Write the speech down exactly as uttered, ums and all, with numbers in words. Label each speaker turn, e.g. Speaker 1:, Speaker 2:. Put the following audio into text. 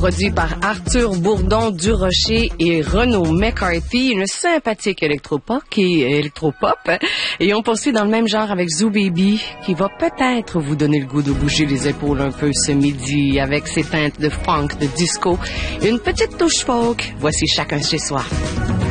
Speaker 1: produit par Arthur Bourdon Durocher et Renaud McCarthy, une sympathique électropop qui est électropop. Et on poursuit dans le même genre avec Zoo Baby, qui va peut-être vous donner le goût de bouger les épaules un peu ce midi avec ses teintes de funk, de disco, une petite touche folk. Voici Chacun chez soi.